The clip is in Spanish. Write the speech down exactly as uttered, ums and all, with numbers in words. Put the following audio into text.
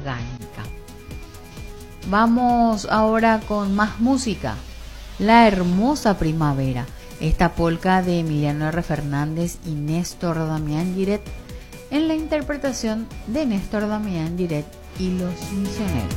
orgánica. Vamos ahora con más música. La hermosa primavera. Esta polca de Emiliano R. Fernández y Néstor Damián Giret en la interpretación de Néstor Damián Giret y los Misioneros.